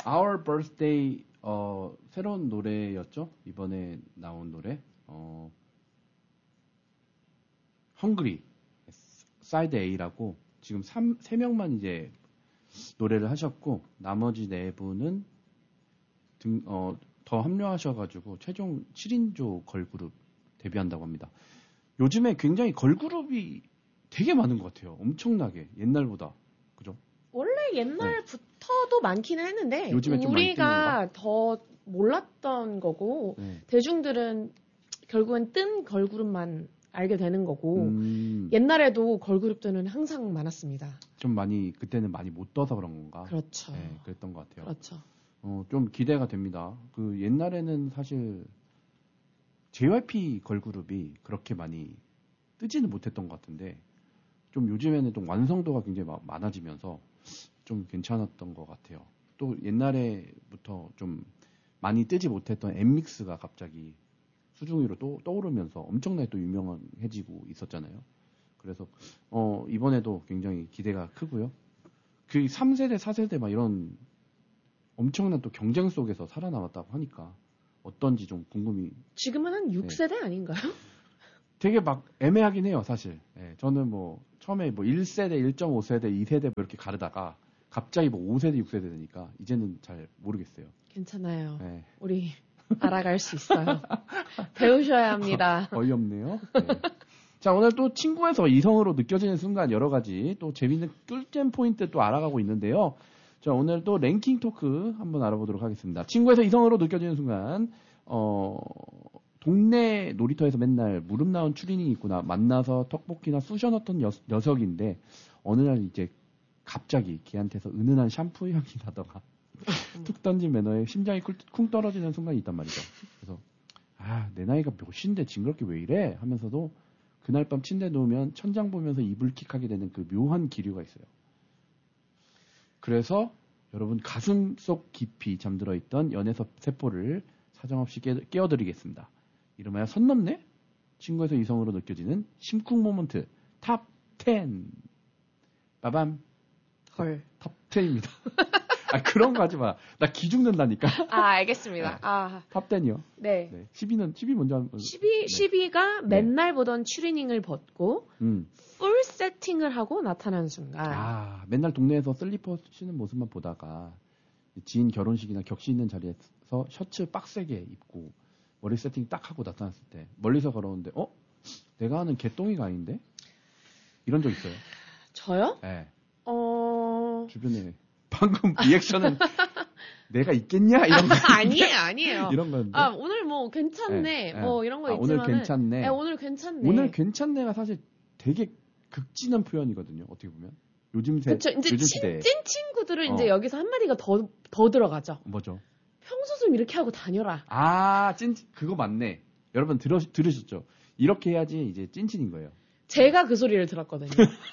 Our Birthday 새로운 노래였죠. 이번에 나온 노래. 헝그리 사이드 A라고 지금 3명만 이제 노래를 하셨고 나머지 4분은 더 합류하셔가지고 최종 7인조 걸그룹 데뷔한다고 합니다. 요즘에 굉장히 걸그룹이 되게 많은 것 같아요. 엄청나게 옛날보다. 그죠? 원래 옛날부터도 많기는 했는데 요즘에 좀 우리가 더 몰랐던 거고 대중들은 결국엔 뜬 걸그룹만 알게 되는 거고 옛날에도 걸그룹들은 항상 많았습니다. 좀 많이 그때는 많이 못 떠서 그런 건가? 그렇죠. 네, 그랬던 것 같아요. 그렇죠. 좀 기대가 됩니다. 그 옛날에는 사실 JYP 걸그룹이 그렇게 많이 뜨지는 못했던 것 같은데 좀 요즘에는 좀 완성도가 굉장히 많아지면서 좀 괜찮았던 것 같아요. 또 옛날에부터 좀 많이 뜨지 못했던 엠믹스가 갑자기 수중위로 또 떠오르면서 엄청나게 또 유명해지고 있었잖아요. 그래서 이번에도 굉장히 기대가 크고요. 그 3세대, 4세대 막 이런 엄청난 또 경쟁 속에서 살아남았다고 하니까 어떤지 좀 궁금이. 지금은 한 6세대 아닌가요? 되게 막 애매하긴 해요, 사실. 네, 저는 뭐 처음에 뭐 1세대, 1.5세대, 2세대 뭐 이렇게 가르다가 갑자기 뭐 5세대, 6세대 되니까 이제는 잘 모르겠어요. 괜찮아요. 네. 우리 알아갈 수 있어요. 배우셔야 합니다. 어이없네요. 네. 자, 오늘 또 친구에서 이성으로 느껴지는 순간 여러 가지 또 재밌는 꿀잼 포인트 또 알아가고 있는데요. 자, 오늘 또 랭킹 토크 한번 알아보도록 하겠습니다. 친구에서 이성으로 느껴지는 순간, 동네 놀이터에서 맨날 무릎 나온 추리닝 입고 만나서 떡볶이나 쑤셔 넣던 녀석인데, 어느 날 이제 갑자기 걔한테서 은은한 샴푸 향이 나다가 툭 던진 매너에 심장이 쿵 떨어지는 순간이 있단 말이죠. 그래서, 내 나이가 몇인데 징그럽게 왜 이래? 하면서도 그날 밤 침대에 누우면 천장 보면서 이불킥하게 되는 그 묘한 기류가 있어요. 그래서 여러분 가슴 속 깊이 잠들어 있던 연애섭 세포를 사정없이 깨워드리겠습니다. 이름하여 선 넘네? 친구에서 이성으로 느껴지는 심쿵 모먼트 탑 10. 빠밤. 헐. 탑 10입니다. 그런 거 하지 마. 나 기 죽는다니까. 알겠습니다. 네. 탑 10이요. 네. 10위 먼저 한번. 10위가 맨날 보던 추리닝을 벗고 풀 세팅을 하고 나타난 순간. 맨날 동네에서 슬리퍼 신는 모습만 보다가 지인 결혼식이나 격식 있는 자리에서 셔츠 빡세게 입고 머리 세팅 딱 하고 나타났을 때 멀리서 걸어오는데 내가 아는 개똥이가 아닌데? 이런 적 있어요? 저요? 네. 주변에 방금 리액션은 내가 있겠냐? 이런 거. 아니에요. 이런 건데. 오늘 뭐 괜찮네. 뭐 이런 거 오늘 있지만. 괜찮네. 네, 오늘 괜찮네. 오늘 괜찮네가 사실 되게 극진한 표현이거든요. 어떻게 보면. 요즘 시대에. 찐 친구들은 이제 여기서 한마디가 더 들어가죠. 뭐죠? 평소 좀 이렇게 하고 다녀라. 그거 맞네. 여러분 들으셨죠? 이렇게 해야지 이제 찐친인 거예요. 제가 그 소리를 들었거든요.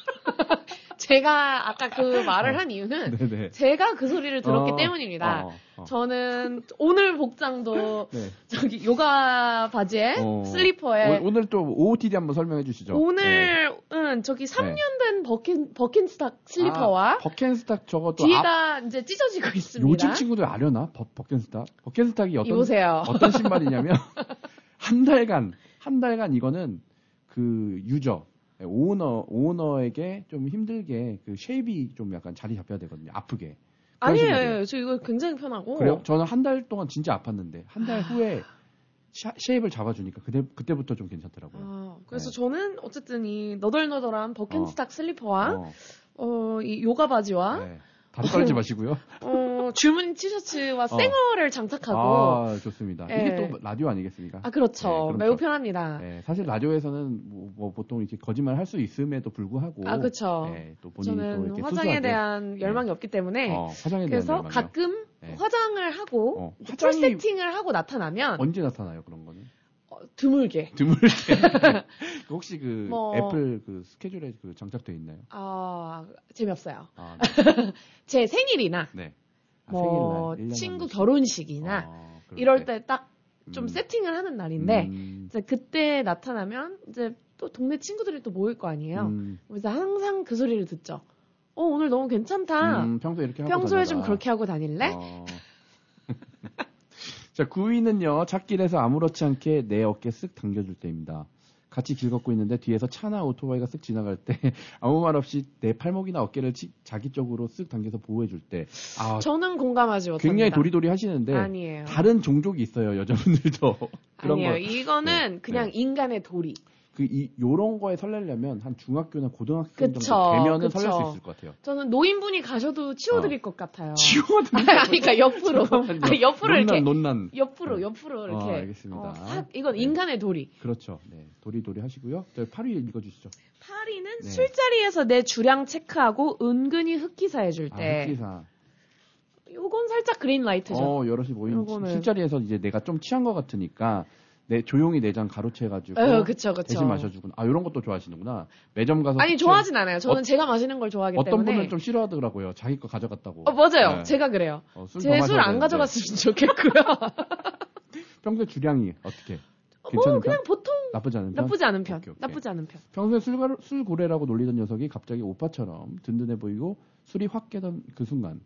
제가 아까 그 말을 한 이유는 네네. 제가 그 소리를 들었기 때문입니다. 저는 오늘 복장도 저기 요가 바지에 슬리퍼에 오늘 또 OOTD 한번 설명해 주시죠. 오늘은 저기 3년 된 버켄스탁 슬리퍼와 버켄스탁 저거 또 뒤가 이제 찢어지고 있습니다. 요즘 친구들 아려나? 버켄스탁이 입으세요. 어떤 신발이냐면 한 달간 이거는 그 유저 오너에게 좀 힘들게 그 쉐입이 좀 약간 자리 잡혀야 되거든요. 아프게. 아니에요. 저 이거 굉장히 편하고. 그래요? 저는 한 달 동안 진짜 아팠는데 한 달 후에 쉐입을 잡아주니까 그때부터 좀 괜찮더라고요. 그래서 저는 어쨌든 이 너덜너덜한 버켄스탁 슬리퍼와 이 요가 바지와 다리 떨지 마시고요. 줄무늬 티셔츠와 생얼을 장착하고. 좋습니다. 이게 또 라디오 아니겠습니까? 그렇죠. 매우 편합니다. 사실 라디오에서는 뭐 보통 이렇게 거짓말 할 수 있음에도 불구하고. 그렇죠. 또 본인이 저는 또 이렇게 화장에 수수하게. 대한 열망이 없기 때문에. 그래서 가끔 화장을 하고 풀 세팅을 하고 나타나면. 언제 나타나요, 그런 거는? 드물게. 혹시 애플 그 스케줄에 장착되어 있나요? 재미없어요. 제 생일이나 생일날, 친구 결혼식이나 이럴 때 딱 좀 세팅을 하는 날인데 이제 그때 나타나면 이제 또 동네 친구들이 또 모일 거 아니에요. 그래서 항상 그 소리를 듣죠. 오늘 너무 괜찮다. 평소에 이렇게 하고 평소에 다녀라. 좀 그렇게 하고 다닐래? 자, 9위는요. 찾길에서 아무렇지 않게 내 어깨 쓱 당겨줄 때입니다. 같이 길 걷고 있는데 뒤에서 차나 오토바이가 쓱 지나갈 때 아무 말 없이 내 팔목이나 어깨를 자기 쪽으로 쓱 당겨서 보호해줄 때. 아, 저는 공감하지 못합니다. 굉장히 도리도리 하시는데 아니에요. 다른 종족이 있어요. 여자분들도. 그런 아니에요. 거. 이거는 네, 그냥 네. 인간의 도리. 요런 거에 설레려면 한 중학교나 고등학생 그쵸, 정도 되면은 그쵸. 설렐 수 있을 것 같아요. 저는 노인분이 가셔도 치워드릴 것 같아요. 치워드릴 그러니까 옆으로. 아니, 옆으로 이렇게. 논란. 옆으로 이렇게. 알겠습니다. 이건 네. 인간의 도리. 그렇죠. 네. 도리도리 하시고요. 8위 읽어주시죠. 8위는 네. 술자리에서 내 주량 체크하고 은근히 흑기사 해줄 때. 흑기사. 요건 살짝 그린라이트죠. 여럿이 모인 요거는. 술자리에서 이제 내가 좀 취한 것 같으니까 조용히 내장 가로채가지고 그쵸. 대신 마셔주고. 이런 것도 좋아하시는구나. 매점 가서 아니, 좋아하진 않아요. 저는 제가 마시는 걸 좋아하기 어떤 때문에. 분은 좀 싫어하더라고요. 자기 거 가져갔다고. 맞아요. 네. 제가 그래요. 제 술 안 가져갔으면 좋겠고요. 평소에 주량이 어떻게? 괜찮은 그냥 편? 보통 나쁘지 않은 편? 나쁘지 않은 편. 오케이. 나쁘지 않은 편. 평소에 술고래라고 놀리던 녀석이 갑자기 오빠처럼 든든해 보이고 술이 확 깨던 그 순간.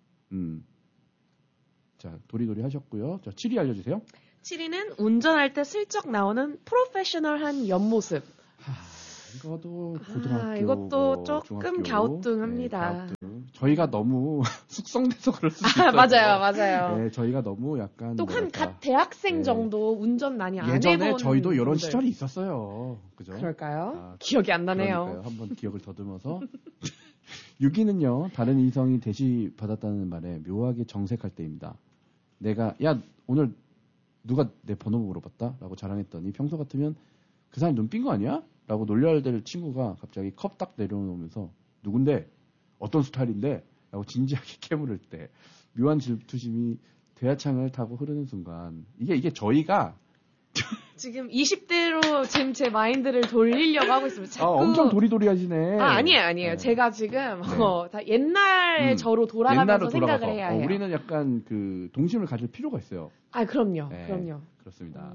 자, 도리도리 하셨고요. 자, 7위 알려주세요. 7위는 운전할 때 슬쩍 나오는 프로페셔널한 옆모습. 이것도 고등학교. 이것도 조금 중학교. 갸우뚱합니다. 네, 갸우뚱. 저희가 너무 숙성돼서 그럴 수도 있어요. 맞아요. 네, 저희가 너무 약간 또 한 갓 대학생 정도 운전 많이 안 해본 예전에 저희도 이런 분들. 시절이 있었어요. 그죠? 그럴까요? 기억이 안 나네요. 그러니까요. 한번 기억을 더듬어서 6위는요. 다른 이성이 대시 받았다는 말에 묘하게 정색할 때입니다. 내가 오늘 누가 내 번호 물어봤다? 라고 자랑했더니 평소 같으면 그 사람 눈 삔 거 아니야? 라고 놀려야될 친구가 갑자기 컵 딱 내려놓으면서 누군데? 어떤 스타일인데? 라고 진지하게 캐물을 때 묘한 질투심이 대야창을 타고 흐르는 순간 이게 저희가 지금 20대로 지금 제 마인드를 돌리려고 하고 있습니다. 자꾸... 엄청 도리도리 하시네. 아니에요. 네. 제가 지금 다 옛날 저로 돌아가면서 생각을 해야 해요. 우리는 약간 그 동심을 가질 필요가 있어요. 그럼요. 네, 그럼요. 그렇습니다.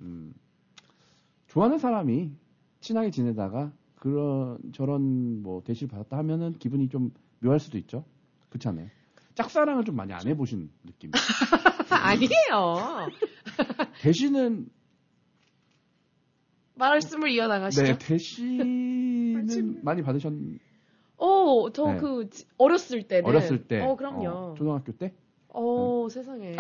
좋아하는 사람이 친하게 지내다가 저런 뭐 대시를 받았다 하면은 기분이 좀 묘할 수도 있죠. 그렇지 않아요? 짝사랑을 좀 많이 안 해보신 느낌. 아니에요. 대시는 말씀을 이어나가시죠. 네, 대시는 많이 받으셨. 어렸을 때는. 어렸을 때. 그럼요. 초등학교 때? 세상에.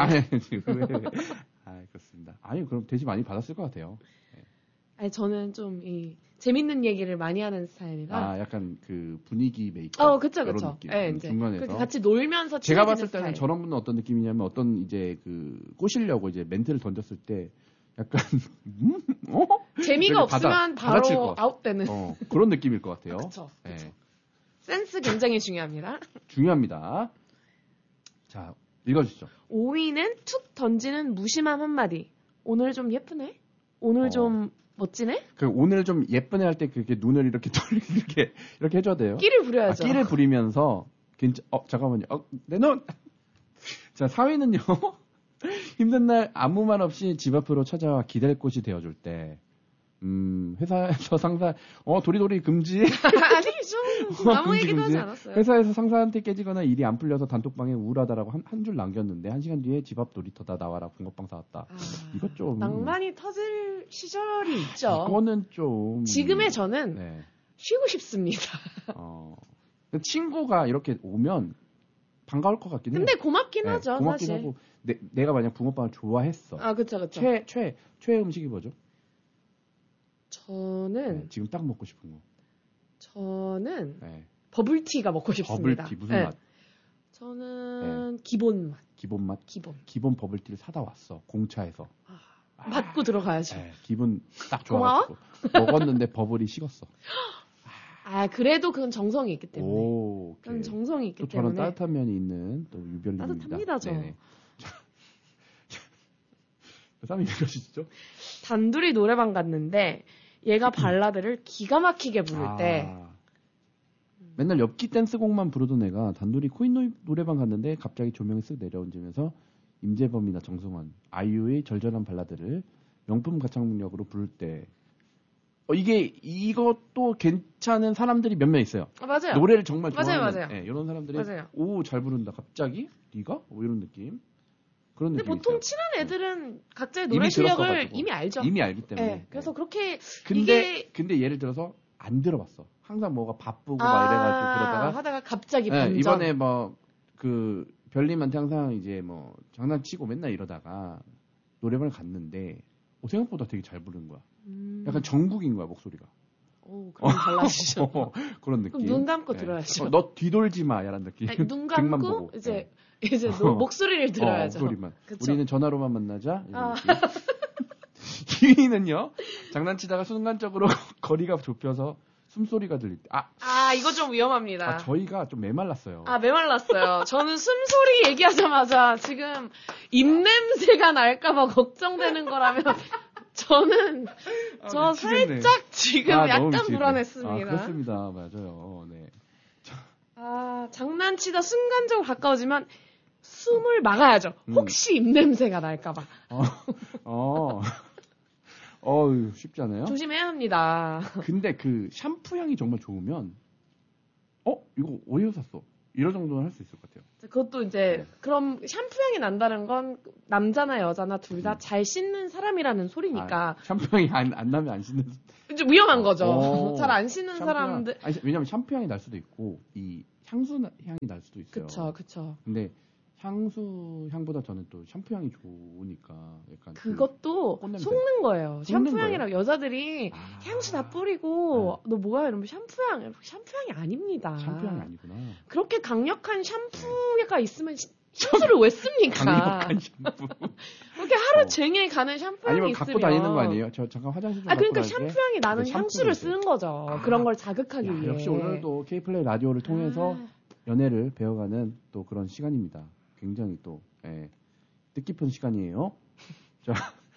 그렇습니다. 아니, 그럼 대시 많이 받았을 것 같아요. 네. 아니, 저는 좀 재밌는 얘기를 많이 하는 스타일이라. 약간 그 분위기 메이커. 그쵸. 네, 중간에서. 같이 놀면서 제가 봤을 때는 스타일. 저런 분은 어떤 느낌이냐면 어떤 이제 꼬시려고 이제 멘트를 던졌을 때 약간 재미가 없으면 바로 아웃되는 그런 느낌일 것 같아요. 그쵸. 네. 센스 굉장히 중요합니다. 중요합니다. 자, 읽어주시죠. 5위는 툭 던지는 무심한 한마디. 오늘 좀 예쁘네? 오늘 좀 멋지네? 오늘 좀 예쁘네 할 때 그렇게 눈을 이렇게 이렇게 해줘야 돼요. 끼를 부려야죠. 끼를 부리면서 잠깐만요. 내 눈! 자, 4위는요. 힘든 날 아무 말 없이 집 앞으로 찾아와 기댈 곳이 되어줄 때. 회사에서 상사, 도리도리 금지. 아니, 좀, 아무 얘기도 하지 않았어요. 회사에서 상사한테 깨지거나 일이 안 풀려서 단톡방에 우울하다라고 한 줄 남겼는데, 1시간 뒤에 집 앞 놀이터다 나와라, 붕어빵 사왔다. 이것 좀. 낭만이 터질 시절이 있죠. 이거는 좀. 지금의 저는 쉬고 싶습니다. 친구가 이렇게 오면 반가울 것 같긴 해요. 근데 고맙긴 하죠, 고맙긴 사실. 하고, 내가 만약 붕어빵을 좋아했어. 그쵸. 최애 음식이 뭐죠? 저는 지금 딱 먹고 싶은 거. 저는 버블티가 먹고 싶습니다. 버블티 무슨 맛? 저는 기본 맛. 기본 맛? 기본. 기본 버블티를 사다 왔어. 공차에서. 맞고 들어가야죠. 기분 딱 좋아가지고. 먹었는데 버블이 식었어. 그래도 그건 정성이 있기 때문에. 그건 정성이 있기 또 때문에. 저런 따뜻한 면이 있는 또 유별님입니다. 따뜻합니다, 저. 네네. 다음에 읽어주시죠. 단둘이 노래방 갔는데 얘가 발라드를 기가 막히게 부를 때 맨날 엽기 댄스곡만 부르던 애가 단둘이 코인 노래방 갔는데 갑자기 조명이 쓱 내려앉으면서 임재범이나 정승환, 아이유의 절절한 발라드를 명품 가창력으로 부를 때 이것도 괜찮은 사람들이 몇 명 있어요. 맞아요. 노래를 정말 좋아하는 맞아요. 이런 사람들이 맞아요. 잘 부른다. 갑자기 네가? 이런 느낌. 그런 근데 느낌이 보통 있어요. 친한 애들은 각자의 노래 실력을 이미 알죠. 이미 알기 때문에. 네, 그래서 그렇게 근데 예를 들어서 안 들어봤어. 항상 뭐가 바쁘고 막 이래가지고 하다가 갑자기 네, 이번에 뭐 그 별님한테 항상 이제 뭐 장난치고 맨날 이러다가 노래방을 갔는데 생각보다 되게 잘 부르는 거야. 약간 정국인 거야 목소리가. 오, 그럼 달라지죠. 그런 느낌. 눈 감고 들어야죠. 너 뒤돌지 마, 야란 느낌. 아니, 눈 감고 보고. 이제 목소리를 들어야죠. 목소리만. 우리는 전화로만 만나자. 기위는요. 장난치다가 순간적으로 거리가 좁혀서 숨소리가 들릴 때. 이거 좀 위험합니다. 저희가 좀 메말랐어요. 메말랐어요. 저는 숨소리 얘기하자마자 지금 입냄새가 날까봐 걱정되는 거라면 저는 살짝 지금 약간 불안했습니다. 그렇습니다. 맞아요. 네. 장난치다 순간적으로 가까워지면 숨을 막아야죠. 혹시 입냄새가 날까봐. 쉽지 않아요? 조심해야 합니다. 근데 그 샴푸 향이 정말 좋으면, 이거 어디서 샀어? 이런 정도는 할 수 있을 것 같아요. 그것도 이제, 그럼 샴푸 향이 난다는 건 남자나 여자나 둘 다 잘 씻는 사람이라는 소리니까. 샴푸 향이 안 나면 안 씻는. 좀 위험한 거죠. 잘 안 씻는 사람들. 왜냐면 샴푸 향이 날 수도 있고, 이 향수 향이 날 수도 있어요. 그쵸. 근데 향수 향보다 저는 또 샴푸 향이 좋으니까 약간 그것도 속는 거예요. 샴푸 향이라고 여자들이 향수 다 뿌리고 너 뭐야 이러면 샴푸 향이 아닙니다. 샴푸 향이 아니구나. 그렇게 강력한 샴푸가 있으면 향수를 왜 씁니까? 강력한 샴푸. 그렇게 하루 종일 가는 샴푸 향이 아니면 있으면 갖고 다니는 거 아니에요? 저 잠깐 화장실 좀 그러니까 샴푸 향이 나는 향수를 쓰는 거죠. 그런 걸 자극하기 위해. 역시 오늘도 K플레이 라디오를 통해서 연애를 배워가는 또 그런 시간입니다. 굉장히 또 뜻깊은 시간이에요. 자,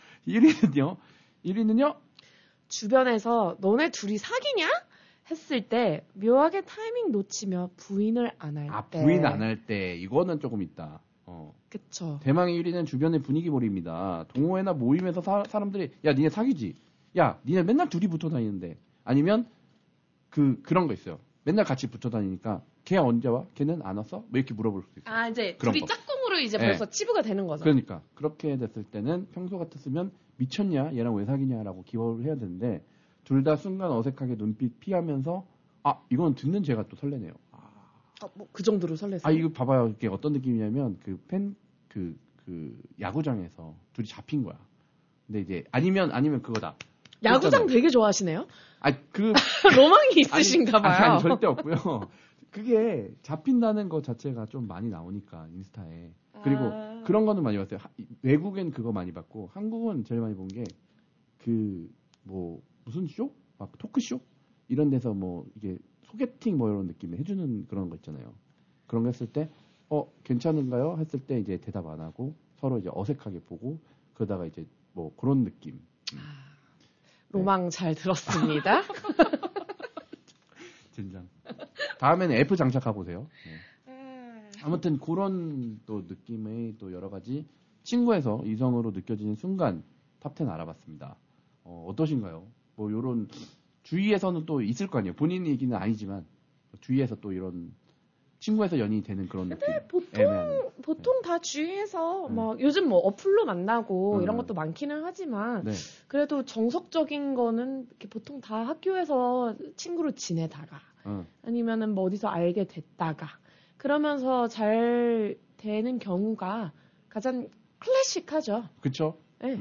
1위는요? 주변에서 너네 둘이 사귀냐? 했을 때 묘하게 타이밍 놓치며 부인을 안 할 때. 부인 안 할 때 이거는 조금 있다. 그쵸. 대망의 1위는 주변의 분위기 몰입니다. 동호회나 모임에서 사람들이 야 니네 사귀지? 야 니네 맨날 둘이 붙어 다니는데 아니면 그런 거 있어요. 맨날 같이 붙어 다니니까 걔 언제 와? 걔는 안 왔어? 뭐 이렇게 물어볼 수도 있어요. 이제 둘이 짝꿍으로 이제 벌써 치부가 되는 거죠. 그러니까 그렇게 됐을 때는 평소 같았으면 미쳤냐? 얘랑 왜 사귀냐라고 기억을 해야 되는데 둘 다 순간 어색하게 눈빛 피하면서 이건 듣는 제가 또 설레네요. 뭐 그 정도로 설레세요? 이거 봐봐요. 이게 어떤 느낌이냐면 그 야구장에서 둘이 잡힌 거야. 근데 이제 아니면 그거다. 야구장 되게 좋아하시네요. 로망이 있으신가 봐요. 아니 절대 없고요. 그게 잡힌다는 것 자체가 좀 많이 나오니까 인스타에. 그리고 그런 거는 많이 봤어요. 외국엔 그거 많이 봤고 한국은 제일 많이 본 게 무슨 쇼? 토크쇼? 이런 데서 이게 소개팅 이런 느낌의 해주는 그런 거 있잖아요. 그런 거 했을 때 괜찮은가요? 했을 때 이제 대답 안 하고 서로 이제 어색하게 보고 그러다가 이제 그런 느낌. 로망 잘 들었습니다. 젠장. 다음에는 F 장착하고 오세요. 아무튼 그런 또 느낌의 또 여러 가지 친구에서 이성으로 느껴지는 순간 탑10 알아봤습니다. 어떠신가요? 요런 주위에서는 또 있을 거 아니에요. 본인 얘기는 아니지만 주위에서 또 이런 친구에서 연인이 되는 그런 느낌. 근데 보통 다 주위에서 요즘 어플로 만나고 이런 것도 많기는 하지만 그래도 정석적인 거는 이렇게 보통 다 학교에서 친구로 지내다가 아니면은 어디서 알게 됐다가 그러면서 잘 되는 경우가 가장 클래식하죠. 그렇죠. 네.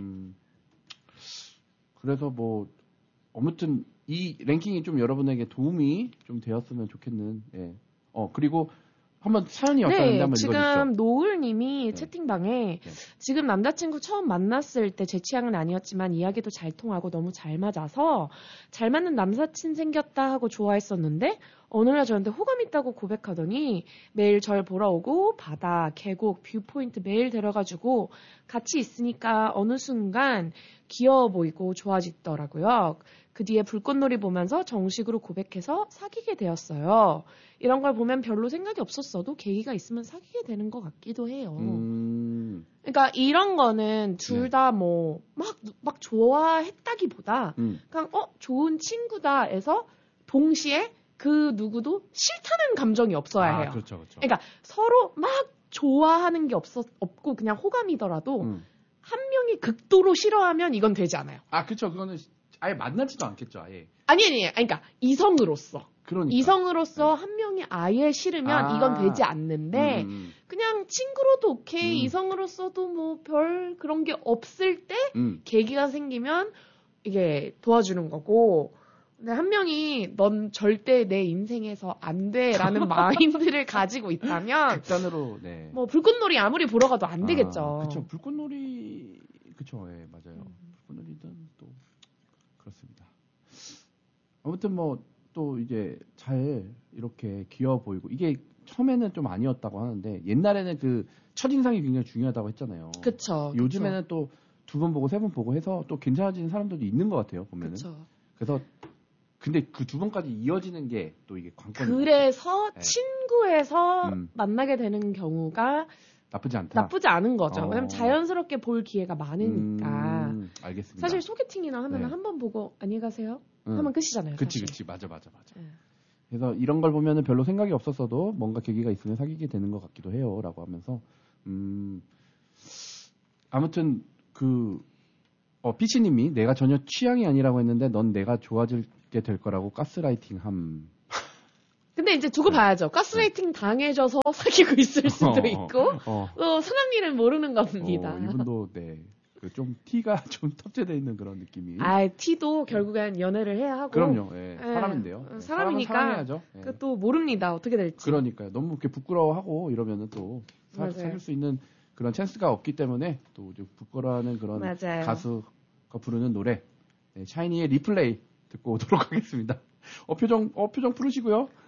그래서 아무튼 이 랭킹이 좀 여러분에게 도움이 좀 되었으면 좋겠는. 그리고 한번 사연이 왔다는데 한번 읽어주시죠. 지금 노을님이 채팅방에 지금 남자친구 처음 만났을 때 제 취향은 아니었지만 이야기도 잘 통하고 너무 잘 맞아서 잘 맞는 남사친 생겼다 하고 좋아했었는데 어느 날 저한테 호감 있다고 고백하더니 매일 절 보러 오고 바다, 계곡, 뷰포인트 매일 데려가지고 같이 있으니까 어느 순간 귀여워 보이고 좋아지더라고요. 그 뒤에 불꽃놀이 보면서 정식으로 고백해서 사귀게 되었어요. 이런 걸 보면 별로 생각이 없었어도 계기가 있으면 사귀게 되는 것 같기도 해요. 그러니까 이런 거는 둘 다 막 좋아했다기보다 그냥 좋은 친구다 해서 동시에 그 누구도 싫다는 감정이 없어야 해요. 그렇죠. 그러니까 서로 막 좋아하는 게 없고 그냥 호감이더라도 한 명이 극도로 싫어하면 이건 되지 않아요. 아, 그쵸. 그거는 아예 만나지도 않겠죠, 아예. 아니. 그러니까 이성으로서. 그러니까. 이성으로서 한 명이 아예 싫으면 이건 되지 않는데 그냥 친구로도 오케이, 이성으로서도 뭐 별 그런 게 없을 때 계기가 생기면 이게 도와주는 거고. 근데 한 명이 넌 절대 내 인생에서 안 돼라는 마인드를 가지고 있다면 극단으로 네. 뭐 불꽃놀이 아무리 보러 가도 안 되겠죠. 그렇죠. 불꽃놀이 그렇죠. 예, 맞아요. 불꽃놀이는 또 그렇습니다. 아무튼 뭐 또 이제 잘 이렇게 귀여워 보이고 이게 처음에는 좀 아니었다고 하는데 옛날에는 그 첫인상이 굉장히 중요하다고 했잖아요. 그렇죠. 요즘에는 또 2번 보고 3번 보고 해서 또 괜찮아지는 사람들도 있는 것 같아요. 보면은. 그쵸. 그래서 근데 그 2번까지 이어지는 게 또 이게 관건이 그래서 네. 친구에서 만나게 되는 경우가 나쁘지 않은 거죠. 왜냐면 자연스럽게 볼 기회가 많으니까. 알겠습니다. 사실 소개팅이나 하면 한 번 보고 안녕히 가세요 하면 끝이잖아요. 그치. 맞아. 네. 그래서 이런 걸 보면은 별로 생각이 없었어도 뭔가 계기가 있으면 사귀게 되는 것 같기도 해요라고 하면서 아무튼 피치님이 내가 전혀 취향이 아니라고 했는데 넌 내가 좋아지게 될 거라고 가스라이팅함. 근데 이제 두고 봐야죠. 가스라이팅 당해져서 사귀고 있을 수도 있고 상황 일은 모르는 겁니다. 이분도 좀 티가 좀 탑재되어 있는 그런 느낌이. 티도 결국엔 연애를 해야 하고. 그럼요. 사람인데요. 사람이니까. 사랑해야죠. 또 모릅니다. 어떻게 될지. 그러니까요. 너무 이렇게 부끄러워하고 이러면은 또 사귈 수 있는 그런 찬스가 없기 때문에 또 이제 부끄러워하는 그런 맞아요. 가수가 부르는 노래 샤이니의 리플레이 듣고 오도록 하겠습니다. 표정 푸르시고요.